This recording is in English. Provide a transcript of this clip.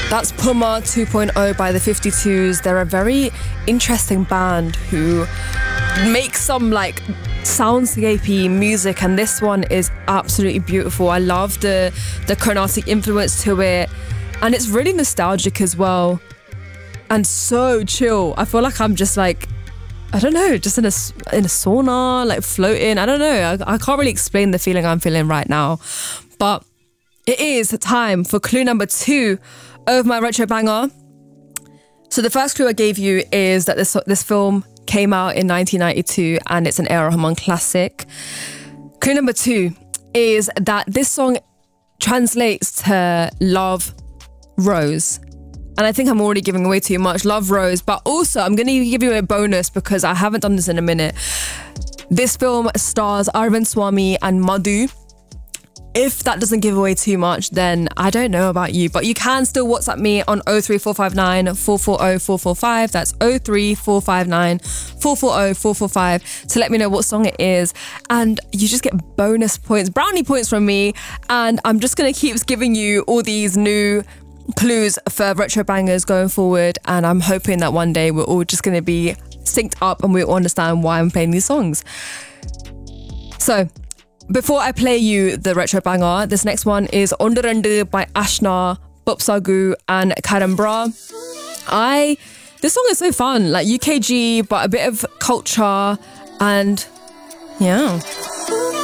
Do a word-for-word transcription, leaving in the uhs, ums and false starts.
That's Puma two point oh by the fifty-twos. They're a very interesting band who make some like soundscapey music, and this one is absolutely beautiful. I love the the Carnatic influence to it, and it's really nostalgic as well, and so chill. I feel like I'm just like, I don't know, just in a in a sauna, like floating. I don't know. I, I can't really explain the feeling I'm feeling right now, but it is time for clue number two of my retro banger. So the first clue I gave you is that this this film came out in nineteen ninety-two and it's an A R Rahman classic. Clue number two is that this song translates to Love Rose. And I think I'm already giving away too much. Love Rose. But also, I'm going to give you a bonus because I haven't done this in a minute. This film stars Arvind Swamy and Madhu. If that doesn't give away too much, then I don't know about you. But you can still WhatsApp me on oh three four five nine, four four oh, four four five. That's oh three four five nine, four four oh, four four five to let me know what song it is. And you just get bonus points, brownie points from me. And I'm just going to keep giving you all these new clues for retro bangers going forward. And I'm hoping that one day we're all just going to be synced up and we'll understand why I'm playing these songs. So, before I play you the retro banger, this next one is Onderende by Ashna, Bopsagu and Karambra. I, this song is so fun, like U K G, but a bit of culture and yeah.